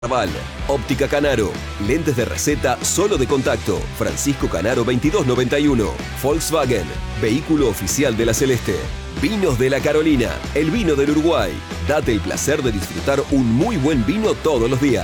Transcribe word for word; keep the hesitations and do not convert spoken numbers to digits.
Carnaval, Óptica Canaro, lentes de receta solo de contacto, Francisco Canaro veintidós noventa y uno, Volkswagen, vehículo oficial de la Celeste, Vinos de la Carolina, el vino del Uruguay. Date el placer de disfrutar un muy buen vino todos los días.